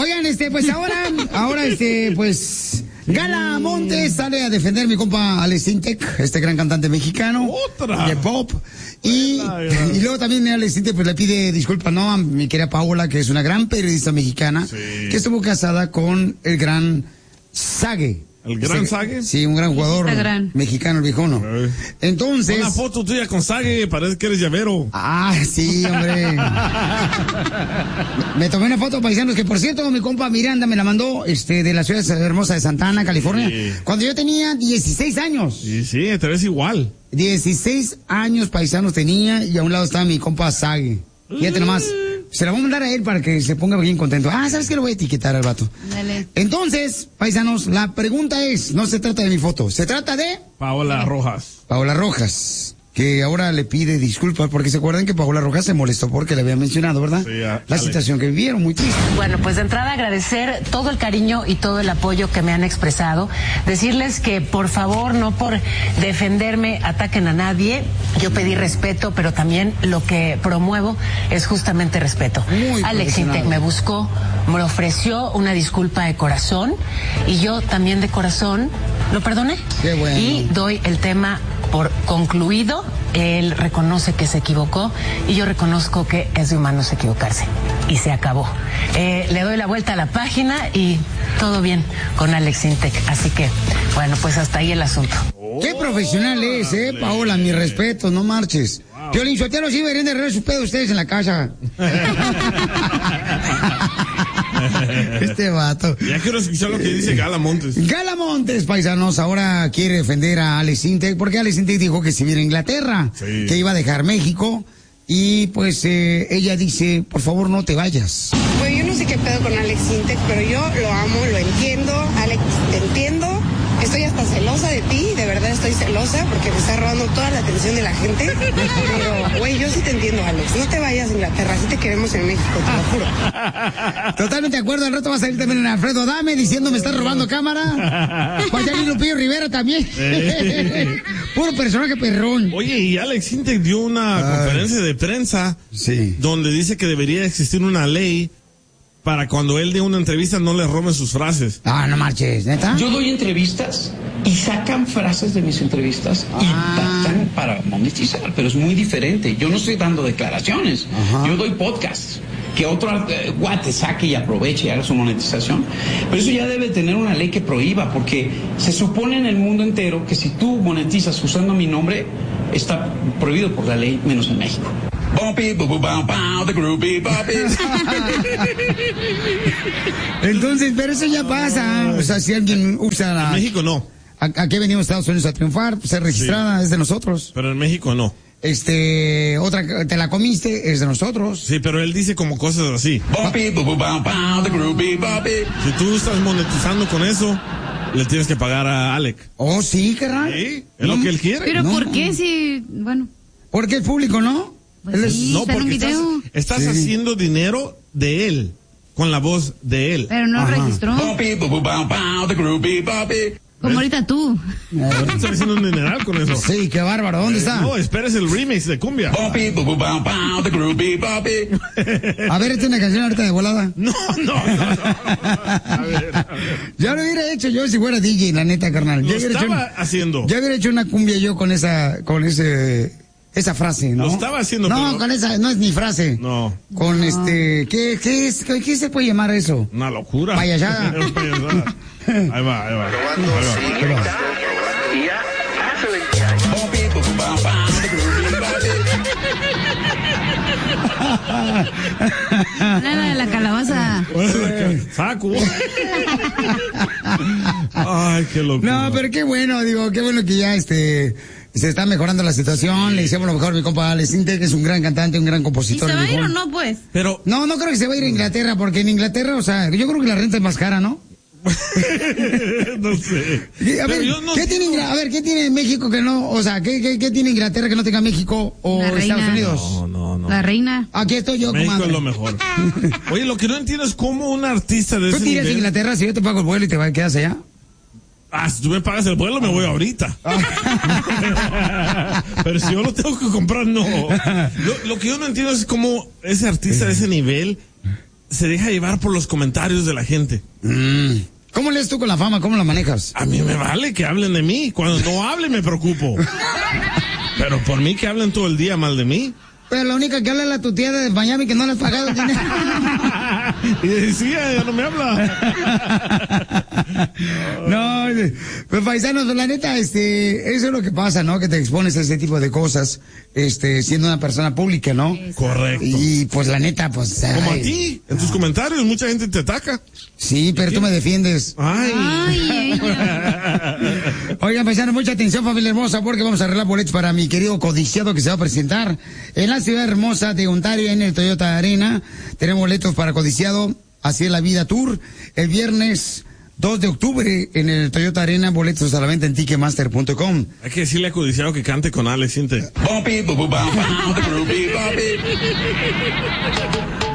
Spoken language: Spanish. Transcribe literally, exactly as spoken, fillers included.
Oigan, este, pues ahora, ahora, este, pues, Gala Montes sale a defender a mi compa Alex Intec, este gran cantante mexicano. ¡Otra! De pop. Y, y luego también Alex Intec, pues, le pide disculpas, ¿no? A mi querida Paola, que es una gran periodista mexicana, sí. que estuvo casada con el gran Sague. ¿El gran Sague? Sí, un gran jugador gran. mexicano, el viejono. Ay. Entonces... Una foto tuya con Sague, parece que eres llavero. Ah, sí, hombre. Me tomé una foto, paisanos, que por cierto, mi compa Miranda me la mandó, este, de la ciudad hermosa de Santa Ana, California, sí. cuando yo tenía dieciséis años. Sí, sí, te ves igual. dieciséis años, paisanos, tenía, y a un lado estaba mi compa Sague. Fíjate nomás. Se la voy a mandar a él para que se ponga bien contento. Ah, ¿sabes qué? Lo voy a etiquetar al vato. Dale. Entonces, paisanos, la pregunta es, no se trata de mi foto, se trata de... Paola Rojas. Paola Rojas, que ahora le pide disculpas, porque se acuerdan que Paola Rojas se molestó porque le había mencionado, ¿verdad? Sí, a, la Alex. situación que vivieron, muy triste. Bueno, pues de entrada agradecer todo el cariño y todo el apoyo que me han expresado. Decirles que por favor, no por defenderme ataquen a nadie. Yo pedí respeto, pero también lo que promuevo es justamente respeto. Muy Alex Intec me buscó, me ofreció una disculpa de corazón y yo también de corazón lo perdoné. Qué bueno. Y doy el tema por concluido. Él reconoce que se equivocó y yo reconozco que es de humanos equivocarse. Y se acabó. Eh, le doy la vuelta a la página y todo bien con Alex Intec. Así que, bueno, pues hasta ahí el asunto. Oh, qué profesional es, eh, Paola, mi respeto, no marches. Wow. Piolín Sotelo, sí deberían de arreglar sus pedos ustedes en la casa. Este vato. Ya quiero escuchar lo que dice Gala Montes. Gala Montes, paisanos, ahora quiere defender a Alex Intec, porque Alex Intec dijo que si viene a Inglaterra, sí. que iba a dejar México, y pues eh, ella dice, por favor no te vayas. Pues yo no sé qué pedo con Alex Intec, pero yo lo amo, lo entiendo. Alex, te entiendo. Estoy hasta celosa de ti, de verdad estoy celosa porque me está robando toda la atención de la gente. Pero, güey, yo sí te entiendo, Alex. No te vayas a Inglaterra, sí te queremos en México, te lo juro. Totalmente de acuerdo, al rato va a salir también Alfredo Adame diciendo me estás robando cámara. Vaya y Lupillo Rivera también. Puro personaje perrón. Oye, y Alex Intec dio una Ay. conferencia de prensa sí. donde dice que debería existir una ley para cuando él dé una entrevista no le roben sus frases. Ah, no marches, ¿neta? Yo doy entrevistas y sacan frases de mis entrevistas ah. y tratan para monetizar, pero es muy diferente. Yo no estoy dando declaraciones, Ajá. yo doy podcasts. Que otro eh, guate saque y aproveche y haga su monetización. Pero eso ya debe tener una ley que prohíba, porque se supone en el mundo entero que si tú monetizas usando mi nombre, está prohibido por la ley, menos en México. Entonces, pero eso ya pasa. O sea, si alguien usa la... En México no. Aquí venimos a Estados Unidos a triunfar, ser registrada sí. es de nosotros. Pero en México no. Este, otra, te la comiste, es de nosotros. Sí, pero él dice como cosas así. Si tú estás monetizando con eso, le tienes que pagar a Alec. Oh, sí, qué raro. Sí, es no, lo que él quiere. Pero no, ¿por qué si, bueno? Porque el público, ¿no? Pues sí, no, está en un porque video. estás, estás sí. haciendo dinero de él, con la voz de él. Pero no lo registró. Como ahorita tú. Estás haciendo un dineral con eso. Sí, qué bárbaro. ¿Dónde está? No, esperes el remix de cumbia. A ver, esta es una canción ahorita de volada. No, no, no. no. A ver, a ver. Ya lo hubiera hecho yo si fuera D J, la neta, carnal. Lo yo estaba hecho, haciendo. Yo hubiera hecho una cumbia yo con esa, con ese, esa frase, ¿no? Lo estaba haciendo. No, pero... con esa, no es ni frase. No. Con no. este, ¿qué, qué es, qué, qué se puede llamar eso? Una locura. Payasada. Ahí va, ahí va. Probando, sí, ahí va. Y ya, Nada de la calabaza. Saco. Ay, qué locura. No, pero qué bueno, digo, qué bueno que ya este se está mejorando la situación. Le deseamos lo mejor a mi compa Alex Intec, que es un gran cantante, un gran compositor. ¿Y se va a ir mejor. o no, pues? Pero no, no creo que se va a ir a Inglaterra, porque en Inglaterra, o sea, yo creo que la renta es más cara, ¿no? No sé. A ver, no ¿qué sé. tiene, a ver, ¿qué tiene México que no, o sea, ¿qué, qué, qué tiene Inglaterra que no tenga México o La reina. Estados Unidos? No, no, no. La reina. Aquí estoy yo, México comadre. es lo mejor. Oye, lo que no entiendo es cómo un artista de ¿Tú ese te irías a nivel... Inglaterra si yo te pago el vuelo y te quedas allá? Ah, si tú me pagas el vuelo, me voy ahorita. Pero si yo lo tengo que comprar, no. Lo, lo que yo no entiendo es cómo ese artista de ese nivel se deja llevar por los comentarios de la gente. Mm. ¿Cómo lees tú con la fama? ¿Cómo la manejas? A mí me vale que hablen de mí. Cuando no hablen me preocupo. Pero por mí que hablen todo el día mal de mí. Pero la única que habla es la tu tía de Miami que no le has pagado dinero. Y decía, ya no me habla. No, pues paisanos, la neta, este, eso es lo que pasa, ¿no? Que te expones a ese tipo de cosas, este, siendo una persona pública, ¿no? Correcto. Y pues la neta, pues. Como ay, a ti, en tus comentarios mucha gente te ataca. Sí, pero tú me defiendes. Ay. Ay, ella. Oigan, paisanos, mucha atención, familia hermosa, porque vamos a arreglar boletos para mi querido codiciado que se va a presentar en la ciudad hermosa de Ontario, en el Toyota Arena. Tenemos boletos para codiciado, así es la vida tour, el viernes dos de octubre en el Toyota Arena, boletos a la venta en ticketmaster punto com. Hay que decirle a Codiciado que cante con Alex Intec.